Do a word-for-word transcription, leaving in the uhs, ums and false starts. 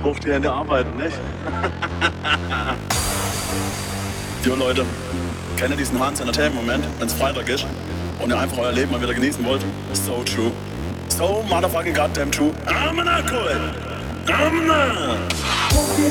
Hoch die Hände arbeiten, nicht? Jo Leute, kennt ihr diesen Hans Entertainment-Moment, wenn es Freitag ist und ihr einfach euer Leben mal wieder genießen wollt? So true. So motherfucking goddamn true. I'm an alcohol. I'm an